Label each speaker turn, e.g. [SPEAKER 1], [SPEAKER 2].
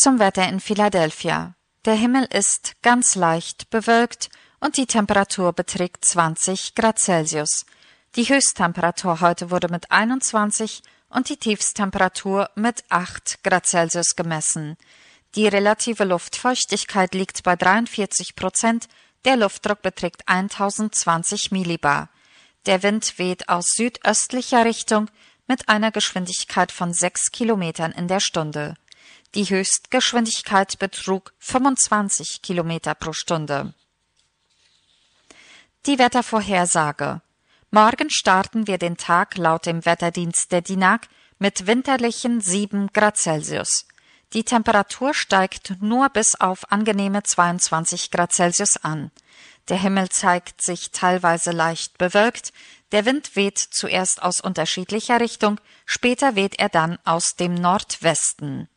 [SPEAKER 1] zum Wetter in Philadelphia. Der Himmel ist ganz leicht bewölkt und die Temperatur beträgt 20 Grad Celsius. Die Höchsttemperatur heute wurde mit 21 und die Tiefsttemperatur mit 8 Grad Celsius gemessen. Die relative Luftfeuchtigkeit liegt bei 43%, der Luftdruck beträgt 1020 Millibar. Der Wind weht aus südöstlicher Richtung mit einer Geschwindigkeit von 6 Kilometern in der Stunde. Die Höchstgeschwindigkeit betrug 25 Kilometer pro Stunde. Die Wettervorhersage. Morgen starten wir den Tag laut dem Wetterdienst der DINAG mit winterlichen 7 Grad Celsius. Die Temperatur steigt nur bis auf angenehme 22 Grad Celsius an. Der Himmel zeigt sich teilweise leicht bewölkt, der Wind weht zuerst aus unterschiedlicher Richtung, später weht er dann aus dem Nordwesten.